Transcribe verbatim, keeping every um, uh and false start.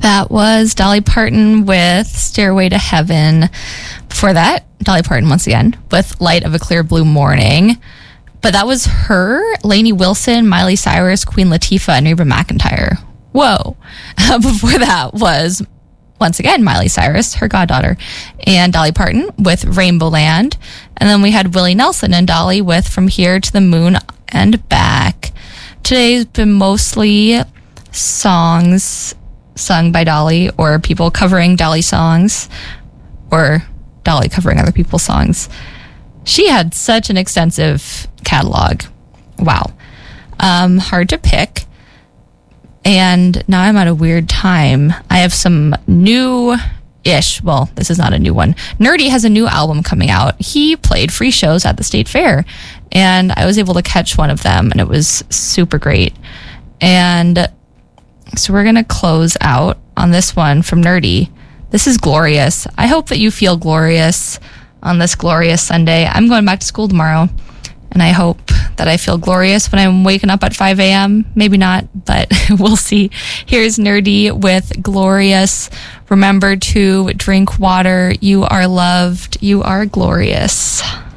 That was Dolly Parton with Stairway to Heaven. Before that, Dolly Parton once again with Light of a Clear Blue Morning. But that was her, Lainey Wilson, Miley Cyrus, Queen Latifah, and Reba McEntire. Whoa. Before that was, once again, Miley Cyrus, her goddaughter, and Dolly Parton with Rainbow Land. And then we had Willie Nelson and Dolly with From Here to the Moon and Back. Today's been mostly songs sung by Dolly, or people covering Dolly songs, or Dolly covering other people's songs. She had such an extensive catalog. Wow. Um, hard to pick. And now I'm at a weird time. I have some new-ish, well, this is not a new one. Nerdy has a new album coming out. He played free shows at the State Fair, and I was able to catch one of them, and it was super great. And so we're going to close out on this one from Nerdy. This is Glorious. I hope that you feel glorious on this glorious Sunday. I'm going back to school tomorrow, and I hope that I feel glorious when I'm waking up at five a.m. Maybe not, but we'll see. Here's Nerdy with Glorious. Remember to drink water. You are loved. You are glorious.